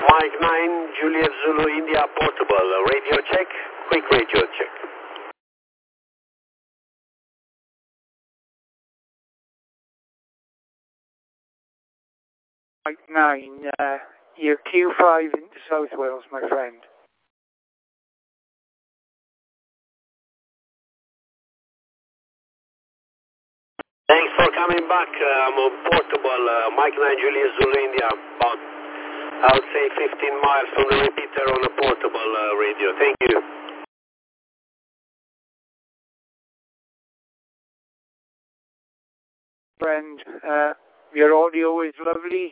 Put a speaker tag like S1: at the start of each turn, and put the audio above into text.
S1: Mike 9, Juliet Zulu India portable. Radio check. Quick radio check.
S2: Mike 9, you're Q5 into South Wales, my friend.
S1: Thanks for coming back. I'm on portable. Mike 9, Juliet Zulu India. About, I would say, 15 miles from the repeater on a portable radio. Thank you.
S2: Friend, your audio is lovely.